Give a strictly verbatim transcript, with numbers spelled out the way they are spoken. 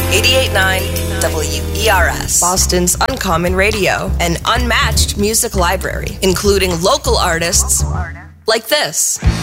eighty-eight point nine W E R S, Boston's Uncommon Radio, an unmatched music library, including local artists like this.